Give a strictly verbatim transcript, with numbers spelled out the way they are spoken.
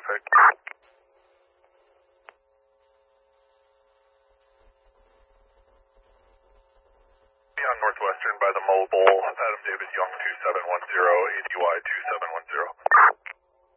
traffic. On Northwestern by the mobile, Adam David Young two seven one zero, A D Y two seven one zero.